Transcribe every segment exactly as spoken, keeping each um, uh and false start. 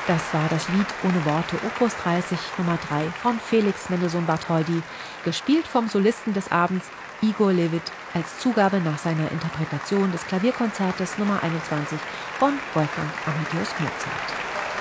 Das war das Lied Ohne Worte, Opus dreißig, Nummer drei von Felix Mendelssohn Bartholdy, gespielt vom Solisten des Abends Igor Levit als Zugabe nach seiner Interpretation des Klavierkonzertes Nummer einundzwanzig von Wolfgang Amadeus Mozart.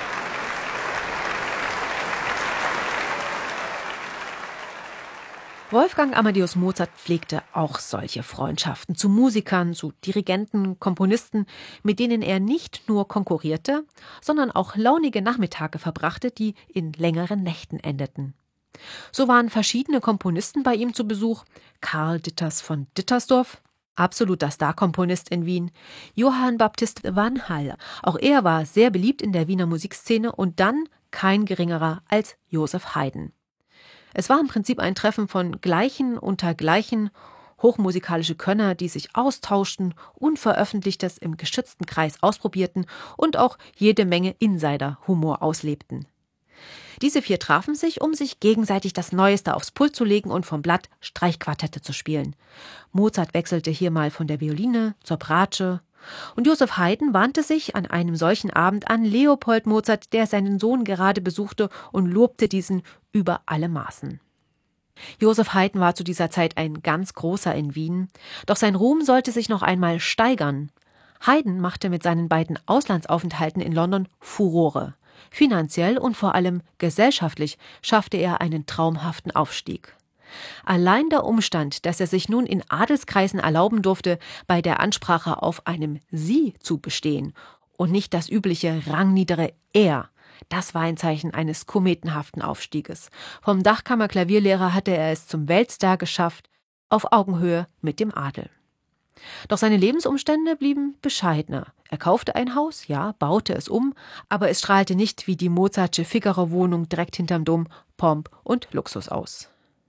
Wolfgang Amadeus Mozart pflegte auch solche Freundschaften zu Musikern, zu Dirigenten, Komponisten, mit denen er nicht nur konkurrierte, sondern auch launige Nachmittage verbrachte, die in längeren Nächten endeten. So waren verschiedene Komponisten bei ihm zu Besuch: Karl Ditters von Dittersdorf, absoluter Starkomponist in Wien, Johann Baptist van Hall, auch er war sehr beliebt in der Wiener Musikszene, und dann kein geringerer als Joseph Haydn. Es war im Prinzip ein Treffen von Gleichen unter Gleichen, hochmusikalische Könner, die sich austauschten, Unveröffentlichtes im geschützten Kreis ausprobierten und auch jede Menge Insider-Humor auslebten. Diese vier trafen sich, um sich gegenseitig das Neueste aufs Pult zu legen und vom Blatt Streichquartette zu spielen. Mozart wechselte hier mal von der Violine zur Bratsche. Und Joseph Haydn wandte sich an einem solchen Abend an Leopold Mozart, der seinen Sohn gerade besuchte, und lobte diesen über alle Maßen. Joseph Haydn war zu dieser Zeit ein ganz großer in Wien, doch sein Ruhm sollte sich noch einmal steigern. Haydn machte mit seinen beiden Auslandsaufenthalten in London Furore. Finanziell und vor allem gesellschaftlich schaffte er einen traumhaften Aufstieg. Allein der Umstand, dass er sich nun in Adelskreisen erlauben durfte, bei der Ansprache auf einem Sie zu bestehen und nicht das übliche rangniedere Er, das war ein Zeichen eines kometenhaften Aufstieges. Vom Dachkammerklavierlehrer hatte er es zum Weltstar geschafft, auf Augenhöhe mit dem Adel. Doch seine Lebensumstände blieben bescheidener. Er kaufte ein Haus, ja, baute es um, aber es strahlte nicht wie die Mozartsche Figaro-Wohnung direkt hinterm Dom Pomp und Luxus aus.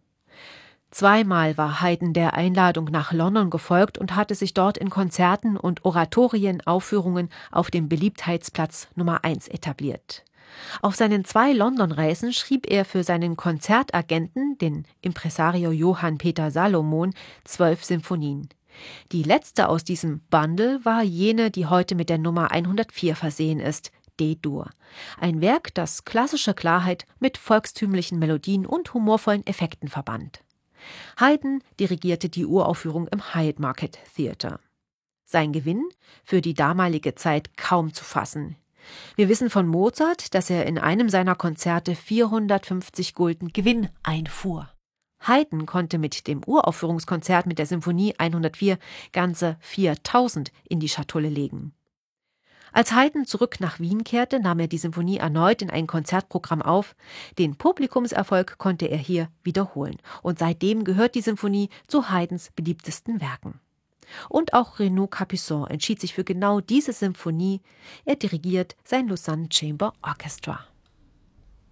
Zweimal war Haydn der Einladung nach London gefolgt und hatte sich dort in Konzerten und Oratorienaufführungen auf dem Beliebtheitsplatz Nummer eins etabliert. Auf seinen zwei London-Reisen schrieb er für seinen Konzertagenten, den Impresario Johann Peter Salomon, zwölf Symphonien. Die letzte aus diesem Bundle war jene, die heute mit der Nummer hundertvier versehen ist, D-Dur. Ein Werk, das klassische Klarheit mit volkstümlichen Melodien und humorvollen Effekten verband. Haydn dirigierte die Uraufführung im Hyde Market Theatre. Sein Gewinn? Für die damalige Zeit kaum zu fassen. Wir wissen von Mozart, dass er in einem seiner Konzerte vierhundertfünfzig Gulden Gewinn einfuhr. Haydn konnte mit dem Uraufführungskonzert mit der Symphonie hundertvier ganze viertausend in die Schatulle legen. Als Haydn zurück nach Wien kehrte, nahm er die Symphonie erneut in ein Konzertprogramm auf. Den Publikumserfolg konnte er hier wiederholen. Und seitdem gehört die Symphonie zu Haydns beliebtesten Werken. Und auch Renaud Capuçon entschied sich für genau diese Symphonie. Er dirigiert sein Lausanne Chamber Orchestra.